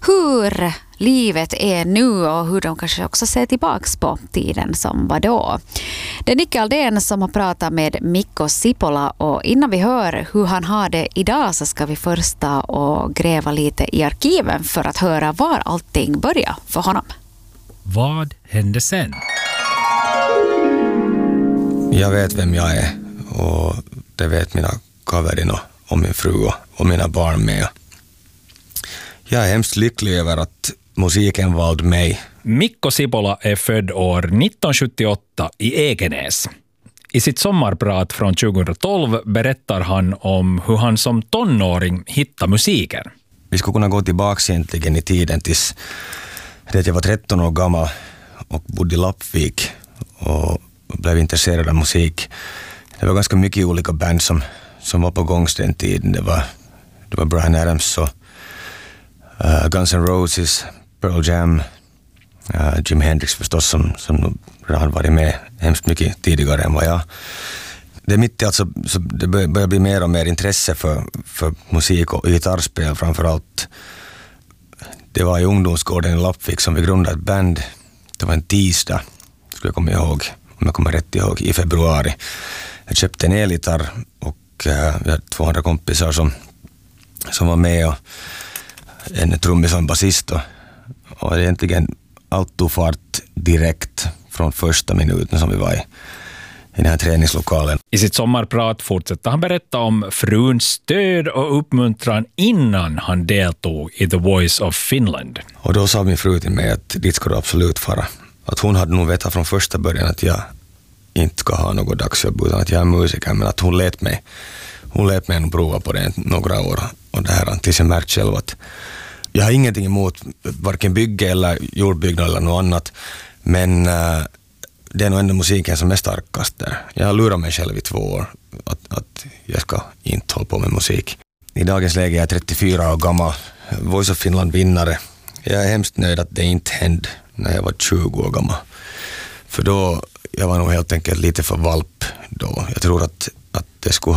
hur livet är nu och hur de kanske också ser tillbaks på tiden som var då. Det är Nicke Aldén som har pratat med Mikko Sipola, och innan vi hör hur han har det idag så ska vi först ta och gräva lite i arkiven för att höra var allting började för honom. Vad hände sen? Jag vet vem jag är, och det vet mina kaverin och min fru och mina barn med. Jag är hemskt lycklig över att musiken valde mig. Mikko Sipola är född år 1978 i Ekenäs. I sitt sommarprat från 2012 berättar han om hur han som tonåring hittade musiken. Vi skulle kunna gå tillbaka egentligen i tiden tills jag var 13 år gammal och bodde i Lappvik och blev intresserad av musik. Det var ganska mycket olika band som var på gång den tiden. Det var Bryan Adams och Guns N' Roses, Pearl Jam, Jimi Hendrix förstås som redan varit med hemskt mycket tidigare än vad jag. Det är mitt i alltså, så det börjar bli mer och mer intresse för musik och gitarrspel framförallt. Det var i ungdomsgården i Lappvik som vi grundade ett band. Det var en tisdag, skulle jag komma ihåg, om jag kommer rätt ihåg, i februari. Jag köpte en elgitarr och vi hade 200 kompisar som var med, och en trummis och en basist, och egentligen allt tog fart direkt från första minuten som vi var i den här träningslokalen. I sitt sommarprat fortsätter han berätta om fruns stöd och uppmuntran innan han deltog i The Voice of Finland. Och då sa min fru till mig att dit ska du absolut fara. Att hon hade nog vetat från första början att jag inte ska ha något dagsjobb utan att jag är musiker, men att hon lät mig nog prova på det några år, och det här tills jag märkt själv att jag har ingenting emot varken bygge eller jordbyggnad eller något annat, men det är nog ändå musiken som är starkast där. Jag har lurat mig själv i 2 år att jag ska inte hålla på med musik. I dagens läge är jag 34 år gammal, Voice of Finland-vinnare. Jag är hemskt nöjd att det inte hände när jag var 20 år gammal. För då, jag var nog helt enkelt lite för valp då. Jag tror att det skulle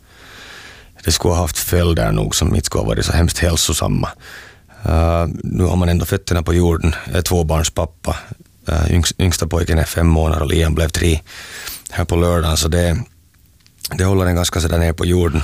ha haft följder nog som inte skulle ha varit så hemskt hälsosamma. Nu har man ändå fötterna på jorden. Jag är 2-barnspappa. Yngsta pojken är 5 månader och Liam blev 3 här på lördagen, så det håller en ganska sådär ner på jorden.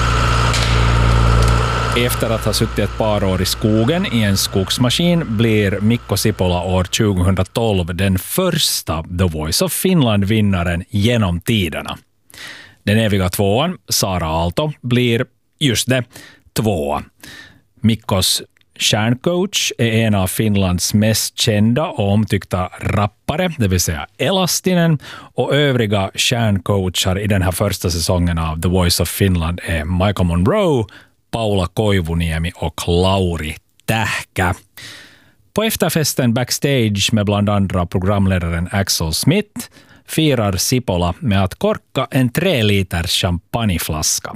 Efter att ha suttit ett par år i skogen i en skogsmaskin blir Mikko Sipola år 2012 den första The Voice of Finland-vinnaren genom tiderna. Den eviga tvåan, Sara Aalto, blir just det, 2. Mikkos kärncoach är en av Finlands mest kända och omtyckta rappare, det vill säga Elastinen, och övriga kärncoachar i den här första säsongen av The Voice of Finland är Michael Monroe, Paula Koivuniemi och Lauri Tähkä. På efterfesten backstage med bland andra programledaren Axel Smith firar Sipola med att korka en 3 liters champagneflaska.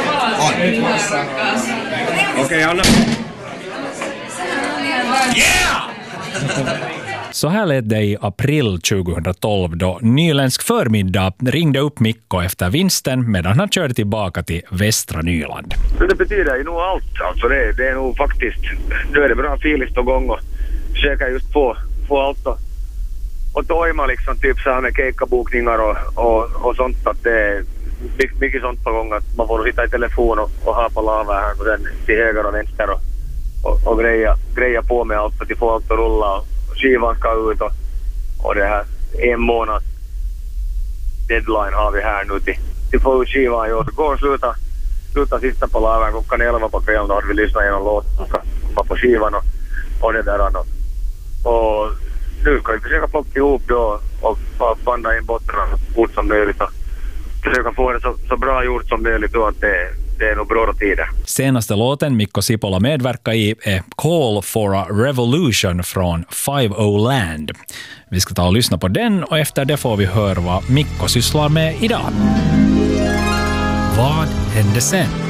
Okej, Anna. Yeah! Så här lät det i april 2012 då Nyländsk förmiddag ringde upp Mikko efter vinsten medan han körde tillbaka till Västra Nyland. Det betyder ju nog allt. Alltså det är nog faktiskt, nu är det bra filis på gång och försöka just få allt och tojma liksom typ så här med keikkabokningar och sånt, att det är mycket sånt på gång att man får sitta i telefon och ha på lava här och den till höger och vänster och greja på med allt att få allt att rulla och skivan ska ut och det här 1 månads deadline har vi här nu till få ut skivan i år. Går och sluta sista på lavan klockan 11 på kvällen, då hade vi lyssnat igenom låten på skivan och det där och nu ska vi försöka plocka ihop då och banda in bottnarna så fort som möjligt och försöka få det så bra gjort som möjligt då att det är nog bra tider. Senaste låten Mikko Sipola medverkar i är Call for a Revolution från 5-0 Land. Vi ska ta och lyssna på den och efter det får vi höra vad Mikko sysslar med idag. Vad hände sen?